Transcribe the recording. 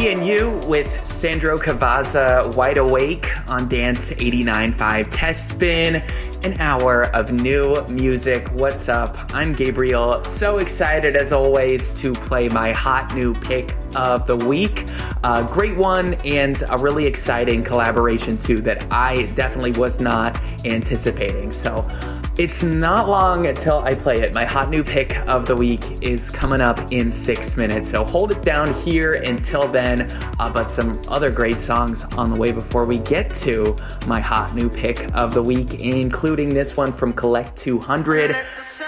Me and You with Sandro Cavazza, Wide Awake on Dance 89.5 Test Spin. An hour of new music. What's up? I'm Gabriel. So excited as always to play my hot new pick of the week. Great one and a really exciting collaboration too that I definitely was not anticipating. So it's not long until I play it. My hot new pick of the week is coming up in 6 minutes. So hold it down here until then. But some other great songs on the way before we get to my hot new pick of the week, including this one from Collect 200.